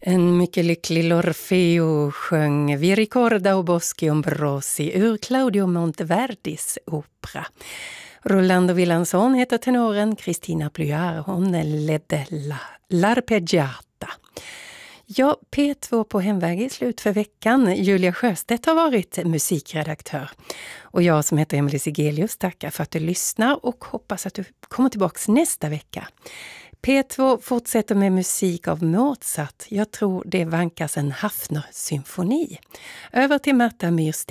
En mycket lycklig L'Orfeo sjöng Vi ricorda o boschi ombrosi ur Claudio Monteverdis opera. Rolando Villanson heter tenoren, Christina Pluyar, hon ledde L'Arpeggiata. Ja, P2 på hemväg i slut för veckan. Julia Sjöstedt har varit musikredaktör. Och jag som heter Emelie Sigelius tackar för att du lyssnar och hoppas att du kommer tillbaka nästa vecka. P2 fortsätter med musik av Mozart. Jag tror det vankas en Hafner-symfoni. Över till Märta Myrsten.